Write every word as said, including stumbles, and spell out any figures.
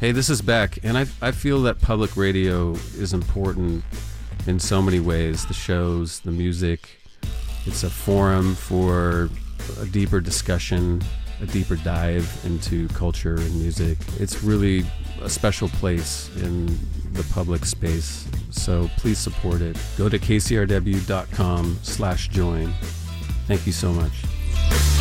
Hey, this is Beck, and I, I feel that public radio is important in so many ways. The shows, the music, it's a forum for a deeper discussion, a deeper dive into culture and music. It's really a special place in the public space, so please support it. Go to k c r w dot com slash join. Thank you so much.